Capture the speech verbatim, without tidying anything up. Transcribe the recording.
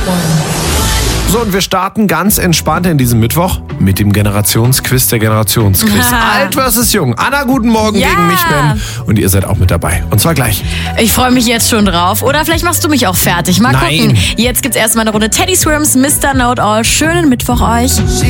So, und wir starten ganz entspannt in diesem Mittwoch mit dem Generationsquiz der Generationsquiz. Alt versus Jung. Anna, guten Morgen Ja. gegen mich, Ben. Und ihr seid auch mit dabei. Und zwar gleich. Ich freue mich jetzt schon drauf. Oder vielleicht machst du mich auch fertig. Mal Nein. gucken. Jetzt gibt's erstmal eine Runde Teddy Swims, Mister Know-it-all. Schönen Mittwoch euch.